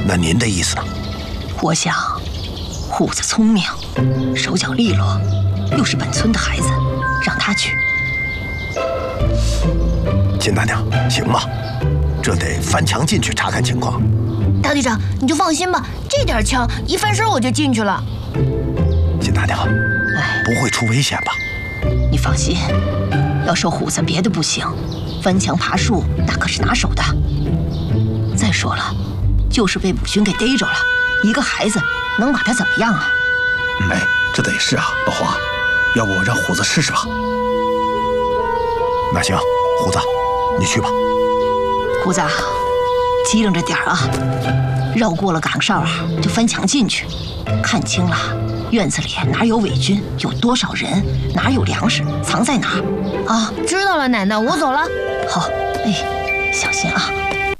那您的意思呢？ 我想，虎子聪明，手脚利落，又是本村的孩子，让他去。 金大娘，行吗？这得翻墙进去查看情况。 大队长，你就放心吧，这点枪一翻身我就进去了。 金大娘，不会出危险吧？ 你放心，要说虎子别的不行，翻墙爬树那可是拿手的。再说了，就是被母亲给逮着了，一个孩子能把他怎么样啊？ 哎，这得是啊，老黄，要不让虎子试试吧？ 那行，虎子，你去吧。 虎子，机灵着点啊！绕过了岗哨啊，就翻墙进去，看清了院子里哪有伪军，有多少人，哪有粮食，藏在哪儿啊？ 知道了，奶奶，我走了。 好，哎，小心啊！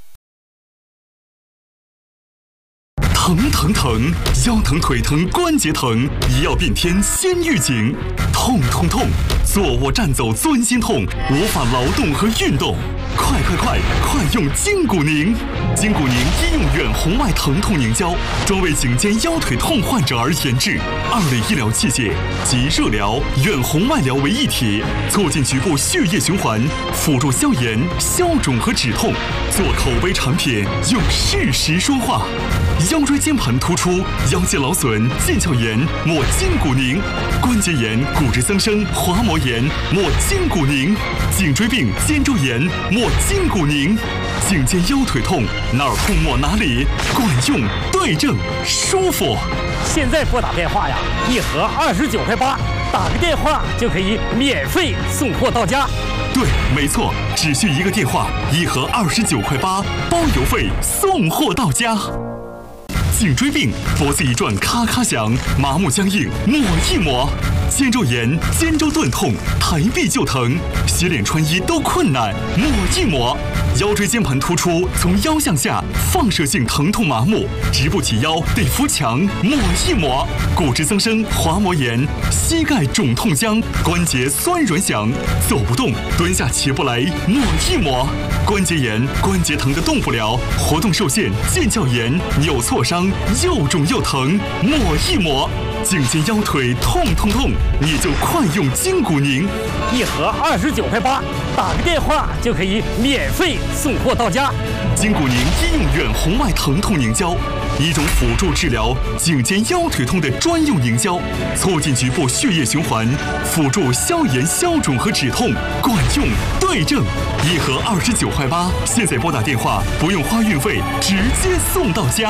疼疼疼，腰疼腿疼关节疼，医药变天先预警。痛痛痛，坐卧站走钻心痛，无法劳动和运动。快用筋骨宁！筋骨宁医用远红外疼痛凝胶，专为颈肩腰腿痛患者而研制，2类医疗器械集热疗、远红外疗为一体，促进局部血液循环，辅助消炎、消肿和止痛。做口碑产品，用事实说话。腰椎间盘突出、腰肌劳损、腱鞘炎，抹筋骨宁；关节炎、骨质增生、滑膜炎，抹筋骨宁；颈椎病、肩周炎，抹筋骨宁。颈肩腰腿痛，哪儿痛抹哪里，管用、对症、舒服。 现在拨打电话呀，一盒29块8，打个电话就可以免费送货到家。 对，没错，只需一个电话，一盒29块8，包邮费，送货到家。颈椎病，脖子一转咔咔响，麻木僵硬，抹一抹；肩周炎、肩周钝痛，抬臂就疼，洗脸穿衣都困难，抹一抹；腰椎间盘突出，从腰向下，放射性疼痛麻木，直不起腰得扶墙，抹一抹；骨质增生、滑膜炎，膝盖肿痛僵，关节酸软响，走不动，蹲下起不来，抹一抹；关节炎、关节疼得动不了，活动受限，腱鞘炎、扭挫伤，又肿又疼，抹一抹；颈肩腰腿痛痛痛，你就快用筋骨宁， 一盒29块8，打个电话就可以免费送货到家。 筋骨宁医用远红外疼痛凝胶，一种辅助治疗颈肩腰腿痛的专用凝胶，促进局部血液循环，辅助消炎消肿和止痛，管用、对症。一盒29块8，现在拨打电话不用花运费，直接送到家。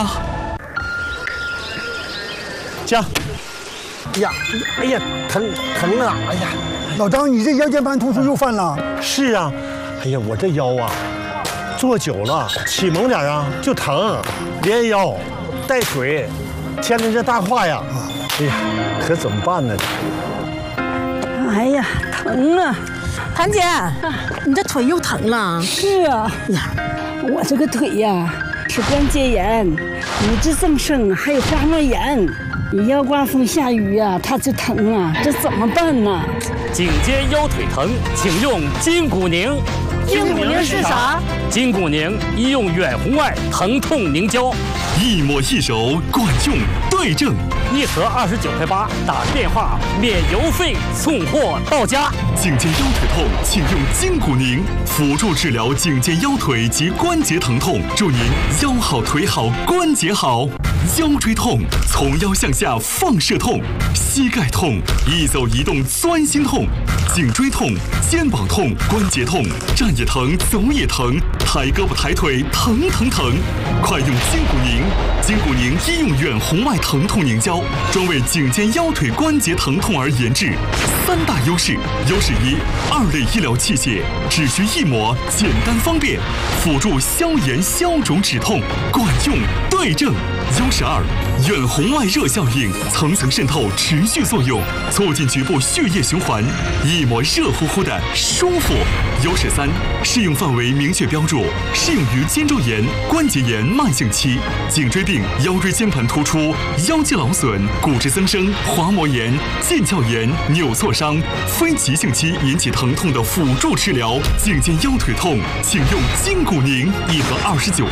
家，哎呀，疼啊！哎呀， 老张，你这腰间盘突出又犯了？ 是啊，哎呀，我这腰啊，坐久了起猛点啊就疼，连腰带腿，牵着这大胯呀，哎呀，可怎么办呢？ 哎呀，疼啊！ 谭姐，你这腿又疼了？ 是啊， 呀， 我这个腿呀是关节炎、骨质增生，还有滑膜炎。你要刮风下雨呀，它就疼啊，这怎么办呢？ 颈肩腰腿疼，请用筋骨宁。 筋骨宁是啥？ 筋骨宁医用远红外疼痛凝胶， 一抹一揉，管用、对症。 一盒29块8，打个电话免邮费送货到家。 颈肩腰腿痛，请用筋骨宁，辅助治疗颈肩腰腿及关节疼痛，祝您腰好腿好关节好。腰椎痛，从腰向下放射痛；膝盖痛，一走一动钻心痛；颈椎痛、肩膀痛、关节痛，站也疼，走也疼，抬胳膊抬腿疼疼疼。快用筋骨宁！筋骨宁医用远红外疼痛凝胶，专为颈肩腰腿关节疼痛而研制。3大优势：优势1，2类医疗器械，只需一抹，简单方便，辅助消炎消肿止痛，管用、对症。优势2，远红外热效应，层层渗透，持续作用，促进局部血液循环，一抹热乎乎的舒服。优势3，适用范围明确标注，适用于肩周炎、关节炎慢性期、颈椎病、腰椎间盘突出、腰肌劳损、骨质增生、滑膜炎、腱鞘炎、扭挫伤，非急性期引起疼痛的辅助治疗。颈肩腰腿痛，请用筋骨宁，一盒29